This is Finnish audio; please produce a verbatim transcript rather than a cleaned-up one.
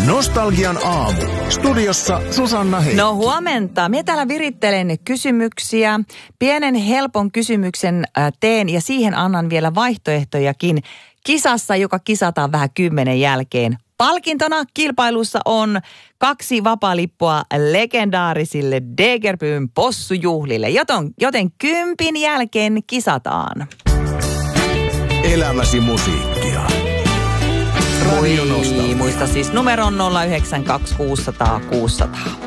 Nostalgian aamu. Studiossa Susanna Heikkinen. No huomenta. Minä täällä virittelen kysymyksiä. Pienen helpon kysymyksen teen ja siihen annan vielä vaihtoehtojakin. Kisassa, joka kisataan vähän kymmenen jälkeen. Palkintona kilpailussa on kaksi vapaalippua legendaarisille Degerpyn possujuhlille, joten, joten kympin jälkeen kisataan. Elämäsi musiikkia. Radio Nostalgia. Muista siis numeron nolla yhdeksän kaksi kuusi nolla nolla kuusi nolla nolla.